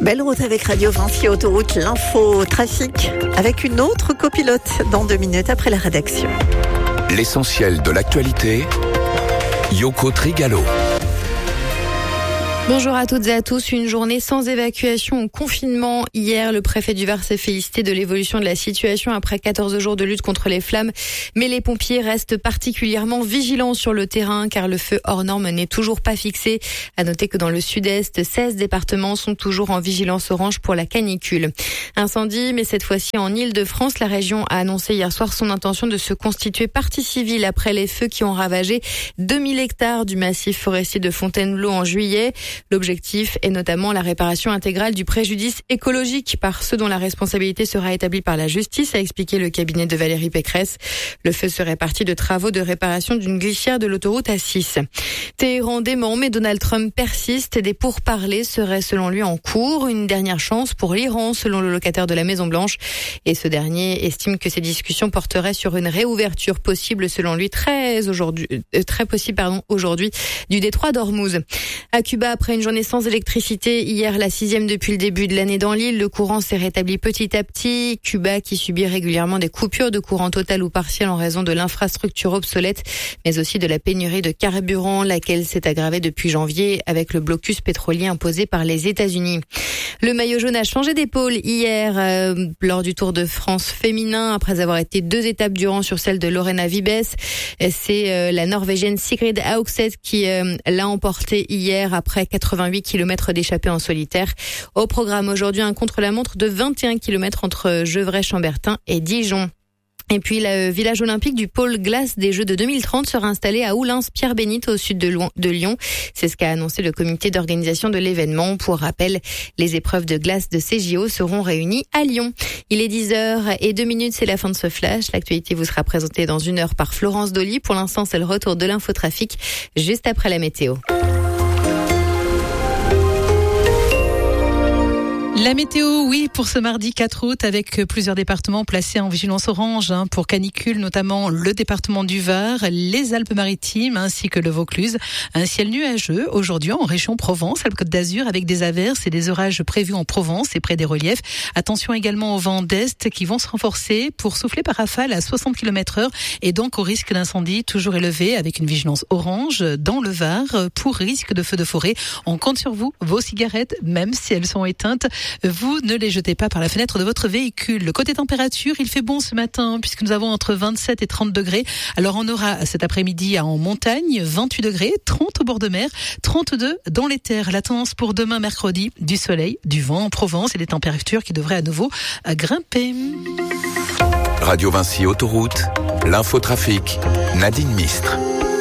Belle route avec Radio Vinci Autoroute, l'info trafic avec une autre copilote dans 2 minutes après la rédaction. L'essentiel de l'actualité, Yoko Trigalo. Bonjour à toutes et à tous. Une journée sans évacuation ou confinement. Hier, le préfet du Var s'est félicité de l'évolution de la situation après 14 jours de lutte contre les flammes. Mais les pompiers restent particulièrement vigilants sur le terrain car le feu hors norme n'est toujours pas fixé. À noter que dans le sud-est, 16 départements sont toujours en vigilance orange pour la canicule. Incendie, mais cette fois-ci en Île-de-France. La région a annoncé hier soir son intention de se constituer partie civile après les feux qui ont ravagé 2000 hectares du massif forestier de Fontainebleau en juillet. L'objectif est notamment la réparation intégrale du préjudice écologique par ceux dont la responsabilité sera établie par la justice, a expliqué le cabinet de Valérie Pécresse. Le feu serait parti de travaux de réparation d'une glissière de l'autoroute A6. Téhéran dément, mais Donald Trump persiste. Des pourparlers seraient selon lui en cours. Une dernière chance pour l'Iran, selon le locataire de la Maison-Blanche. Et ce dernier estime que ces discussions porteraient sur une réouverture possible, selon lui, aujourd'hui, du détroit d'Ormuz. À Cuba, après une journée sans électricité, hier la 6e depuis le début de l'année dans l'île, le courant s'est rétabli petit à petit. Cuba qui subit régulièrement des coupures de courant total ou partiel en raison de l'infrastructure obsolète, mais aussi de la pénurie de carburant, laquelle s'est aggravée depuis janvier avec le blocus pétrolier imposé par les États-Unis. Le maillot jaune a changé d'épaule hier lors du Tour de France féminin, après avoir été 2 étapes durant sur celle de Lorena Vibes. C'est la Norvégienne Sigrid Haugset qui l'a emporté hier après 88 km d'échappée en solitaire. Au programme aujourd'hui, un contre-la-montre de 21 km entre Gevrey-Chambertin et Dijon. Et puis, le village olympique du pôle glace des Jeux de 2030 sera installé à Oulins-Pierre-Bénite, au sud de Lyon. C'est ce qu'a annoncé le comité d'organisation de l'événement. Pour rappel, les épreuves de glace de ces JO seront réunies à Lyon. Il est 10h02, c'est la fin de ce flash. L'actualité vous sera présentée dans 1 heure par Florence Dolly. Pour l'instant, c'est le retour de l'infotrafic juste après la météo. La météo, oui, pour ce mardi 4 août, avec plusieurs départements placés en vigilance orange pour canicule, notamment le département du Var, les Alpes-Maritimes ainsi que le Vaucluse. Un ciel nuageux aujourd'hui en région Provence, Alpes-Côte d'Azur, avec des averses et des orages prévus en Provence et près des reliefs. Attention également aux vents d'est qui vont se renforcer pour souffler par rafale à 60 km/h et donc au risque d'incendie toujours élevé avec une vigilance orange dans le Var pour risque de feu de forêt. On compte sur vous, vos cigarettes, même si elles sont éteintes. Vous ne les jetez pas par la fenêtre de votre véhicule. Côté température, il fait bon ce matin puisque nous avons entre 27 et 30 degrés. Alors on aura cet après-midi en montagne 28 degrés, 30 au bord de mer, 32 dans les terres. La tendance pour demain mercredi, du soleil, du vent en Provence et des températures qui devraient à nouveau grimper. Radio Vinci Autoroute, l'infotrafic, Nadine Mistre.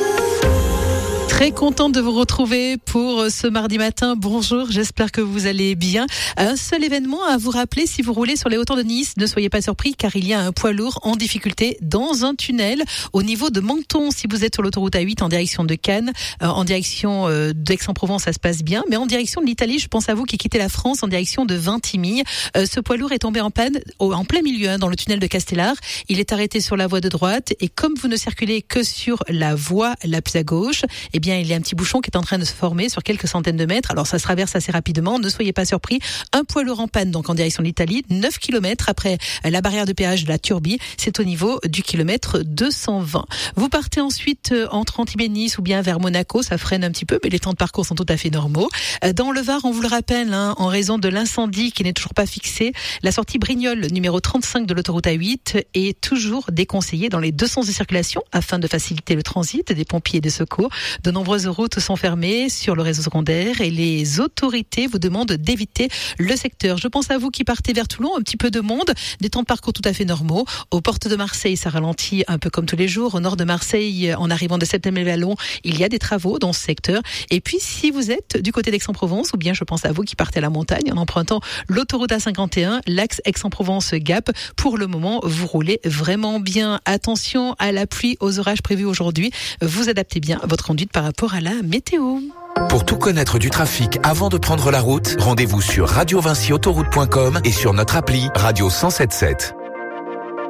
Très contente de vous retrouver pour ce mardi matin. Bonjour, j'espère que vous allez bien. Un seul événement à vous rappeler si vous roulez sur les hauteurs de Nice. Ne soyez pas surpris car il y a un poids lourd en difficulté dans un tunnel au niveau de Menton. Si vous êtes sur l'autoroute A8 en direction de Cannes, en direction d'Aix-en-Provence, ça se passe bien. Mais en direction de l'Italie, je pense à vous qui quittez la France en direction de Vintimille. Ce poids lourd est tombé en panne en plein milieu dans le tunnel de Castellar. Il est arrêté sur la voie de droite et comme vous ne circulez que sur la voie la plus à gauche, eh bien il y a un petit bouchon qui est en train de se former sur quelques centaines de mètres. Alors ça se traverse assez rapidement, ne soyez pas surpris. Un poids lourd en panne donc en direction de l'Italie, 9 km après la barrière de péage de la Turbie, c'est au niveau du kilomètre 220. Vous partez ensuite entre Antibes-Nice ou bien vers Monaco, ça freine un petit peu mais les temps de parcours sont tout à fait normaux. Dans le Var, on vous le rappelle, en raison de l'incendie qui n'est toujours pas fixé, la sortie Brignoles numéro 35 de l'autoroute A8 est toujours déconseillée dans les 2 sens de circulation afin de faciliter le transit des pompiers et des secours. De nombreuses routes sont fermées sur le réseau secondaire et les autorités vous demandent d'éviter le secteur. Je pense à vous qui partez vers Toulon, un petit peu de monde, des temps de parcours tout à fait normaux. Aux portes de Marseille, ça ralentit un peu comme tous les jours. Au nord de Marseille, en arrivant de Septembre-les-Vallons, il y a des travaux dans ce secteur. Et puis, si vous êtes du côté d'Aix-en-Provence, ou bien je pense à vous qui partez à la montagne en empruntant l'autoroute A51, l'axe Aix-en-Provence-Gap, pour le moment, vous roulez vraiment bien. Attention à la pluie, aux orages prévus aujourd'hui. Vous adaptez bien votre conduite par rapport à la météo. Pour tout connaître du trafic avant de prendre la route, rendez-vous sur radiovinciautoroute.com et sur notre appli Radio 107.7.